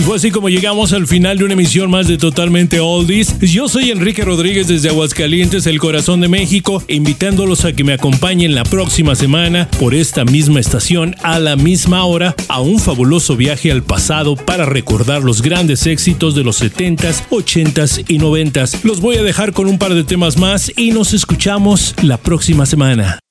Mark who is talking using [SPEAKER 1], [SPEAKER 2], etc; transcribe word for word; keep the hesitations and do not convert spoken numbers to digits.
[SPEAKER 1] Fue así como llegamos al final de una emisión más de Totalmente Oldies. Yo soy Enrique Rodríguez desde Aguascalientes, el corazón de México, invitándolos a que me acompañen la próxima semana por esta misma estación a la misma hora a un fabuloso viaje al pasado para recordar los grandes éxitos de los setentas, ochentas y noventas. Los voy a dejar con un par de temas más y nos escuchamos la próxima semana.